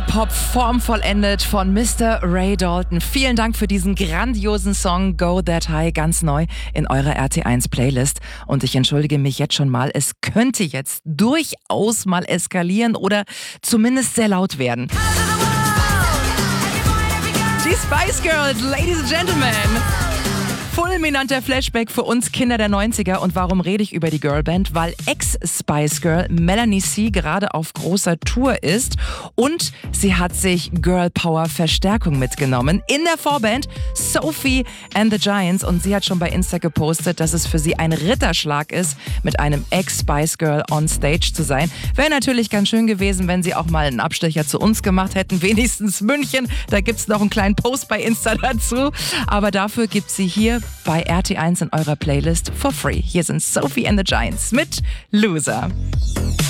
Pop formvollendet von Mr. Ray Dalton. Vielen Dank für diesen grandiosen Song Go That High, ganz neu in eurer RT1 Playlist. Und ich entschuldige mich jetzt schon mal, es könnte jetzt durchaus mal eskalieren oder zumindest sehr laut werden. Die Spice Girls, Ladies and Gentlemen. Fulminanter Flashback für uns Kinder der 90er. Und warum rede ich über die Girlband? Weil Ex-Spice Girl Melanie C. gerade auf großer Tour ist und sie hat sich Girl Power Verstärkung mitgenommen in der Vorband Sophie and the Giants, und sie hat schon bei Insta gepostet, dass es für sie ein Ritterschlag ist, mit einem Ex-Spice Girl on Stage zu sein. Wäre natürlich ganz schön gewesen, wenn sie auch mal einen Abstecher zu uns gemacht hätten, wenigstens München. Da gibt's noch einen kleinen Post bei Insta dazu. Aber dafür gibt sie hier bei RT1 in eurer Playlist for free. Hier sind Sophie and the Giants mit Loser.